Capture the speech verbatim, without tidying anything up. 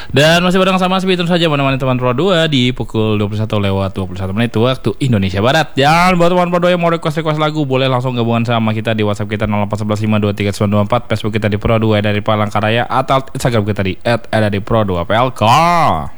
Dan masih bareng sama Asbi, terus saja menemani teman Pro dua di pukul dua puluh satu lewat dua puluh satu menit waktu Indonesia Barat. Dan buat teman Pro dua yang mau request-request lagu, boleh langsung gabungan sama kita di WhatsApp kita nol empat satu lima dua tiga sembilan dua empat, Facebook kita di Pro dua dari Palangkaraya, atau Instagram kita di et edadipro dua p l k.